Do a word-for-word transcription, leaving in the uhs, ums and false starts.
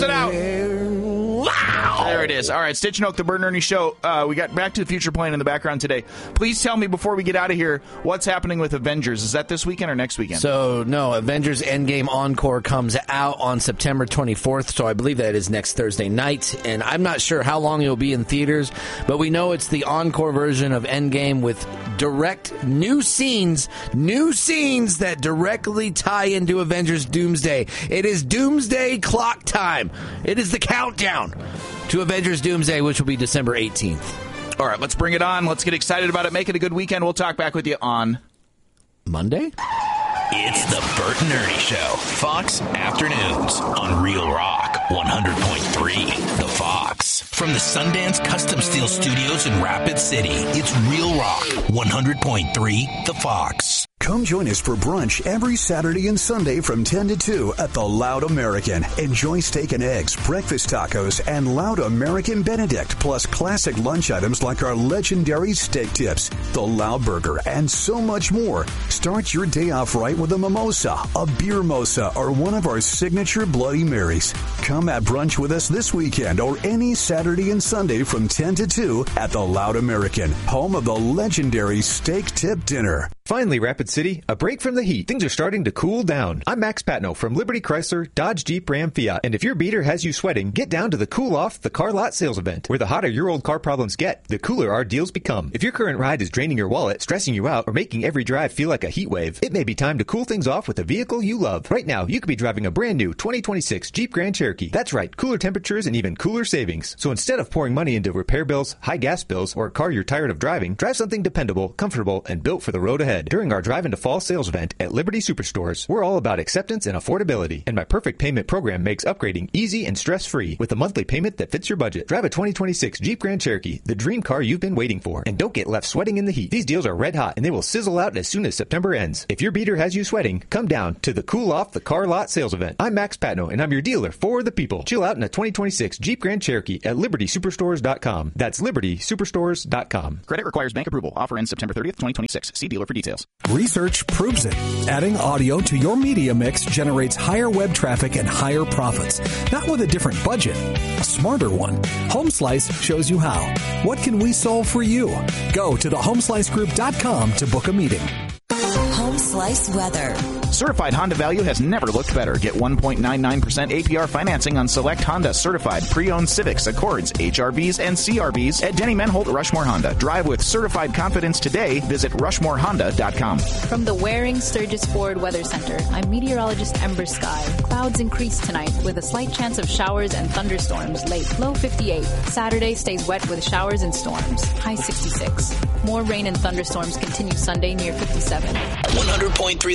it out. Wow. There it is. All right, Stitch and Oak, the Bert and Ernie Show. Uh, we got Back to the Future playing in the background today. Please tell me before we get out of here what's happening with Avengers. Is that this weekend or next weekend? So, no, Avengers Endgame Encore comes out on September twenty-fourth, so I believe that is next Thursday night. And I'm not sure how long it will be in theaters, but we know it's the encore version of Endgame with direct new scenes, new scenes that directly tie into Avengers Doomsday. It is Doomsday clock time. It is the countdown to Avengers Doomsday, which will be December eighteenth. All right, let's bring it on. Let's get excited about it. Make it a good weekend. We'll talk back with you on Monday. It's the Bert and Ernie Show. Fox Afternoons on Real Rock one hundred point three. The Fox. From the Sundance Custom Steel Studios in Rapid City, it's Real Rock one hundred point three. The Fox. Come join us for brunch every Saturday and Sunday from ten to two at the Loud American. Enjoy steak and eggs, breakfast tacos, and Loud American Benedict, plus classic lunch items like our legendary steak tips, the Loud Burger, and so much more. Start your day off right with a mimosa, a beer mosa, or one of our signature Bloody Marys. Come at brunch with us this weekend or any Saturday and Sunday from ten to two at the Loud American, home of the legendary steak tip dinner. Finally, Rapid City, a break from the heat. Things are starting to cool down. I'm Max Patno from Liberty Chrysler, Dodge, Jeep, Ram, Fiat. And if your beater has you sweating, get down to the Cool Off the Car Lot sales event. Where the hotter your old car problems get, the cooler our deals become. If your current ride is draining your wallet, stressing you out, or making every drive feel like a heat wave, it may be time to cool things off with a vehicle you love. Right now, you could be driving a brand new twenty twenty-six Jeep Grand Cherokee. That's right, cooler temperatures and even cooler savings. So instead of pouring money into repair bills, high gas bills, or a car you're tired of driving, drive something dependable, comfortable, and built for the road ahead. During our drive into fall sales event at Liberty Superstores, we're all about acceptance and affordability, and my perfect payment program makes upgrading easy and stress-free with a monthly payment that fits your budget. Drive a twenty twenty-six Jeep Grand Cherokee, the dream car you've been waiting for, and don't get left sweating in the heat. These deals are red hot, and they will sizzle out as soon as September ends. If your beater has you sweating, come down to the Cool Off the Car Lot sales event. I'm Max Patno, and I'm your dealer for the people. Chill out in a twenty twenty-six Jeep Grand Cherokee at Liberty Superstores dot com. That's Liberty Superstores dot com. Credit requires bank approval. Offer ends September thirtieth, twenty twenty-six. See dealer for details. Research proves it. Adding audio to your media mix generates higher web traffic and higher profits. Not with a different budget, a smarter one. HomeSlice shows you how. What can we solve for you? Go to the home slice group dot com to book a meeting. Home Slice weather. Certified Honda value has never looked better. Get one point nine nine percent A P R financing on select Honda certified pre-owned Civics, Accords, H R Vs, and C R Vs at Denny Menholt Rushmore Honda. Drive with certified confidence today. Visit rushmore honda dot com. From the Waring Sturgis Ford Weather Center, I'm meteorologist Ember Sky. Clouds increase tonight with a slight chance of showers and thunderstorms late. Low fifty-eight. Saturday stays wet with showers and storms. High sixty-six. More rain and thunderstorms continue Sunday near fifty-seven. one hundred point three